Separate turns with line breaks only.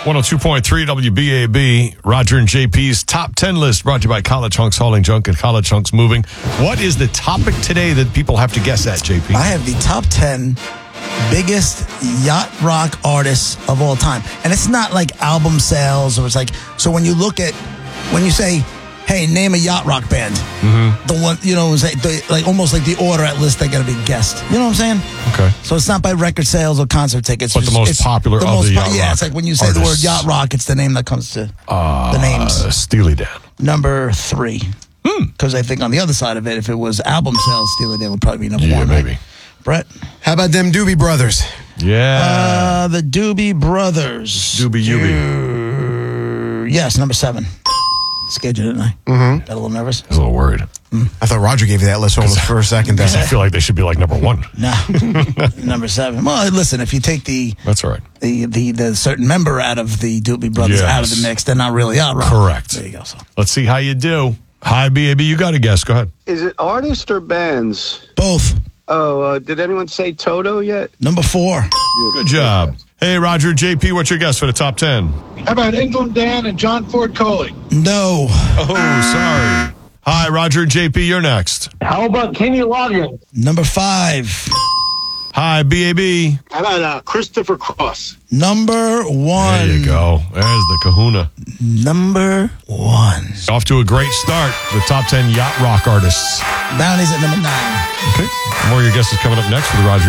102.3 WBAB, Roger and JP's Top 10 list brought to you by College Hunks Hauling Junk and College Hunks Moving. What is the topic today that people have to guess at, JP?
I have the top 10 biggest yacht rock artists of all time. And it's not like album sales or it's like, so when you say, hey, name a yacht rock band, the one, like almost like the order at list, they got to be guessed. You know what I'm saying?
Okay.
So it's not by record sales or concert tickets.
But the most popular of the yacht rock.
Yeah, it's like when you say the word yacht rock, it's the name that comes to the names.
Steely Dan.
Number 3. Because I think on the other side of it, if it was album sales, Steely Dan would probably be number 1.
Yeah, maybe.
Right? Brett?
How about them Doobie Brothers?
Yeah.
The Doobie Brothers.
Doobie Yoobie.
Yes, number 7. Scared you, didn't I? Got a little nervous.
I was a little worried.
I thought Roger gave you that list almost for a second there.
I feel like they should be like number 1.
No. Number 7. Well, listen, if you take
That's all right.
the certain member out of the Doobie Brothers out of the mix, they're not really out, right?
Correct.
There you go. So.
Let's see how you do. Hi, BAB. You got a guess. Go ahead.
Is it artists or bands?
Both.
Oh, did anyone say Toto yet?
Number 4.
Good job. Hey, Roger, JP, what's your guess for the top 10?
How about England Dan and John Ford Coley?
No.
Oh, sorry. Hi, Roger and JP, you're next.
How about Kenny Loggins?
Number 5.
Hi, BAB.
How about Christopher Cross?
Number 1.
There you go. There's the kahuna.
Number 1.
Off to a great start. The top 10 yacht rock artists.
Bounty's at number 9.
Okay. More of your guesses coming up next with Roger